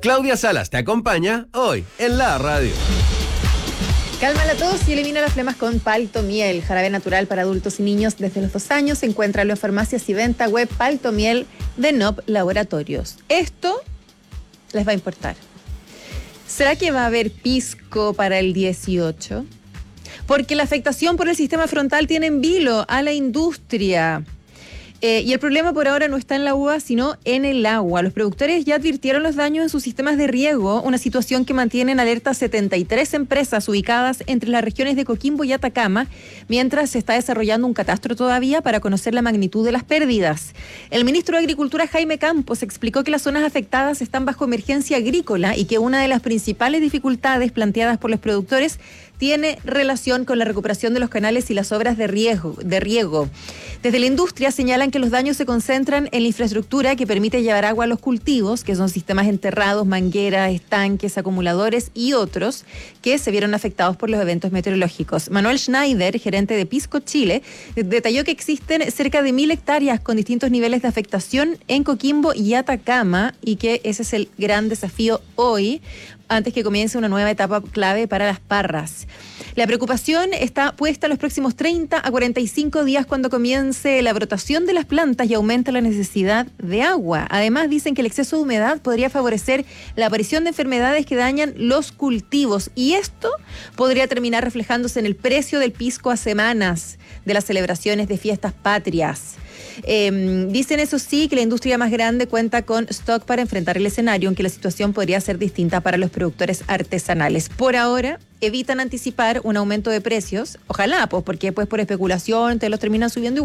Claudia Salas te acompaña hoy en la radio. Calma la tos y elimina las flemas con Paltomiel, jarabe natural para adultos y niños desde los 2 años. Encuéntralo en farmacias y venta web Paltomiel de NOP Laboratorios. Esto les va a importar. ¿Será que va a haber pisco para el 18? Porque la afectación por el sistema frontal tiene en vilo a la industria. Y el problema por ahora no está en la uva, sino en el agua. Los productores ya advirtieron los daños en sus sistemas de riego, una situación que mantiene en alerta 73 empresas ubicadas entre las regiones de Coquimbo y Atacama, mientras se está desarrollando un catastro todavía para conocer la magnitud de las pérdidas. El ministro de Agricultura, Jaime Campos, explicó que las zonas afectadas están bajo emergencia agrícola y que una de las principales dificultades planteadas por los productores tiene relación con la recuperación de los canales y las obras de riego. Desde la industria señalan que los daños se concentran en la infraestructura que permite llevar agua a los cultivos, que son sistemas enterrados, mangueras, estanques, acumuladores y otros que se vieron afectados por los eventos meteorológicos. Manuel Schneider, gerente de Pisco Chile, detalló que existen cerca de 1.000 hectáreas con distintos niveles de afectación en Coquimbo y Atacama y que ese es el gran desafío hoy, antes que comience una nueva etapa clave para las parras. La preocupación está puesta en los próximos 30 a 45 días cuando comience la brotación de las plantas y aumenta la necesidad de agua. Además, dicen que el exceso de humedad podría favorecer la aparición de enfermedades que dañan los cultivos y esto podría terminar reflejándose en el precio del pisco a semanas de las celebraciones de fiestas patrias. Dicen eso sí que la industria más grande cuenta con stock para enfrentar el escenario, aunque la situación podría ser distinta para los productores artesanales. Por ahora evitan anticipar un aumento de precios, ojalá, pues porque después por especulación te los terminan subiendo igual.